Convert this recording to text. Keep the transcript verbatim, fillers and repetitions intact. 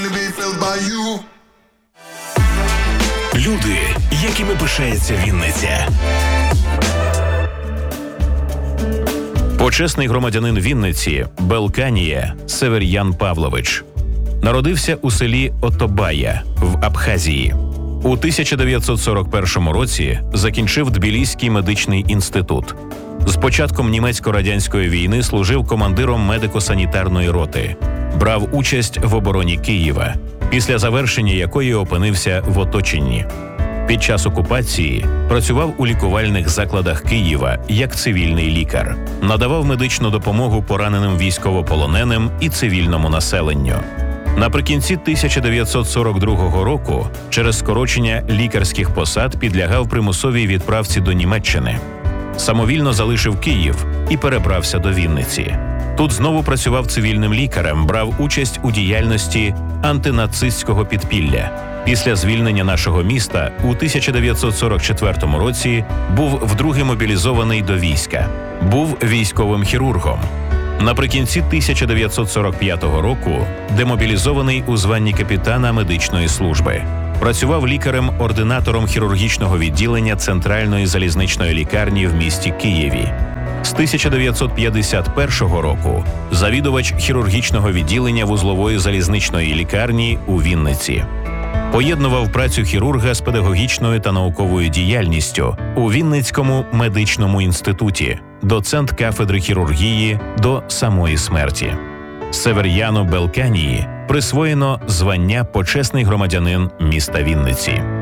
only be felt by you. Люди, якими пишається Вінниця. Почесний громадянин Вінниці Белканія Север'ян Павлович народився у селі Отобая в Абхазії. У тисяча дев'ятсот сорок першому році закінчив Тбіліський медичний інститут. З початком німецько-радянської війни служив командиром медико-санітарної роти. Брав участь в обороні Києва, після завершення якої опинився в оточенні. Під час окупації працював у лікувальних закладах Києва як цивільний лікар. Надавав медичну допомогу пораненим військовополоненим і цивільному населенню. Наприкінці тисяча дев'ятсот сорок другого року через скорочення лікарських посад підлягав примусовій відправці до Німеччини. Самовільно залишив Київ і перебрався до Вінниці. Тут знову працював цивільним лікарем, брав участь у діяльності антинацистського підпілля. Після звільнення нашого міста у тисяча дев'ятсот сорок четвертому році був вдруге мобілізований до війська. Був військовим хірургом. Наприкінці тисяча дев'ятсот сорок п'ятого року демобілізований у званні капітана медичної служби. Працював лікарем-ординатором хірургічного відділення Центральної залізничної лікарні в місті Києві. З тисяча дев'ятсот п'ятдесят першого року завідувач хірургічного відділення вузлової залізничної лікарні у Вінниці. Поєднував працю хірурга з педагогічною та науковою діяльністю у Вінницькому медичному інституті, доцент кафедри хірургії до самої смерті. Север'яну Белканії присвоєно звання «Почесний громадянин міста Вінниці».